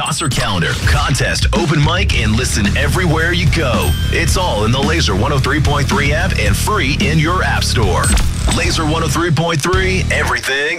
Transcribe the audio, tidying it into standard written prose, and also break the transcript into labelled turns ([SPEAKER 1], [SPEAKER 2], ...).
[SPEAKER 1] Tosser calendar, contest, open mic, and listen everywhere you go. It's all in the Laser 103.3 app and free in your app store. Laser 103.3, everything